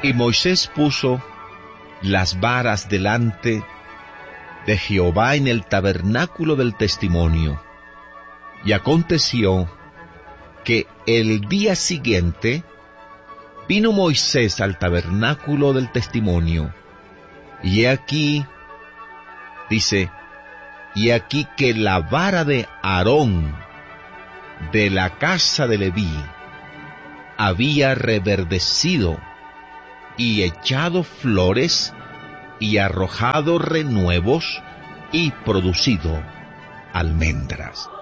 Y Moisés puso las varas delante de Jehová en el tabernáculo del testimonio. Y aconteció que el día siguiente vino Moisés al tabernáculo del testimonio, y he aquí, dice, y aquí que la vara de Aarón de la casa de Leví había reverdecido y echado flores y arrojado renuevos y producido almendras.